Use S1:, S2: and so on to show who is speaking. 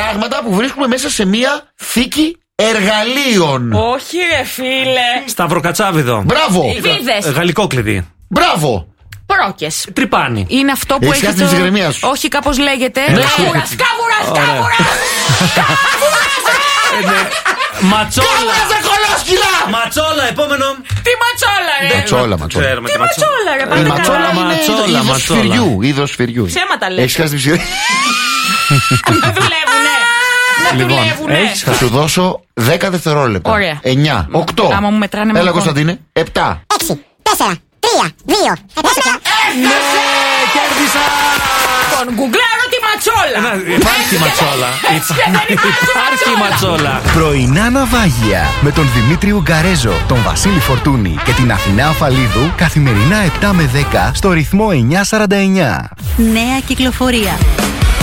S1: πράγματα που βρίσκουμε μέσα σε μία θήκη εργαλείων.
S2: Όχι, ρε φίλε.
S3: Σταυροκατσάβιδο.
S1: Μπράβο.
S2: Βίδες.
S3: Γαλλικό κλειδί.
S1: Μπράβο.
S2: Πρόκες.
S3: Τρυπάνι.
S2: Είναι αυτό που
S1: Έχεις
S2: έχει.
S1: χάσει την ηρεμία σου.
S2: Όχι, κάπως λέγεται.
S1: Κάβουρας,
S2: Κάβουρας.
S3: Ματσόλα.
S1: Κολόσκυλα.
S3: Ματσόλα, επόμενο.
S2: Τι ματσόλα, ρε.
S1: Ματσόλα.
S3: Ξέρουμε
S2: Τι ματσόλα, ρε.
S1: Η
S2: Πάντα
S1: ματσόλα
S2: καλά.
S1: είναι είδος σφυριού. Είδος σφυριού.
S2: Ψέματα λέτε.
S1: Έχεις χάσει την ψυχή.
S2: Δεν δουλεύουνε. Δεν
S3: Λοιπόν,
S2: δουλεύουνε.
S3: έχεις
S1: Θα σου δώσω 10 δευτερόλεπτα.
S2: Ωραία.
S1: 9, 8.
S2: Άμα μου μετράνε με
S1: Έλα,
S2: οκτώ.
S1: Κωνσταντίνε. 7.
S4: 6, 4, 3, 2, 1.
S3: Κέρδισα!
S2: Λοιπόν, γκουγκλάρω τη ματσόλα.
S3: Υπάρχει ματσόλα. Υπάρχει ματσόλα.
S5: Πρωινά ναυάγια με τον Δημήτρη Ουγκαρέζο, τον Βασίλη Φορτούνη και την Αθηνά Αφαλίδου καθημερινά 7 με 10 στο ρυθμό 949.
S6: Νέα κυκλοφορία.